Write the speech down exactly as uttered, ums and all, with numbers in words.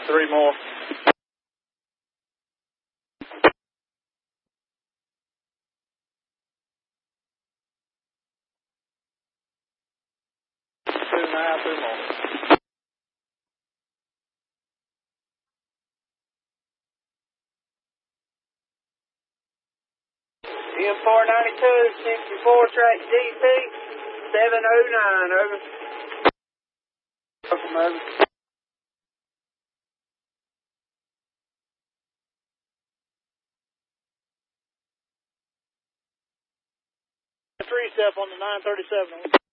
three more. Two nine, two more. M four ninety-two, sixty-four, track D C, seven oh nine, over. Welcome, over. Three step on the nine thirty-seven.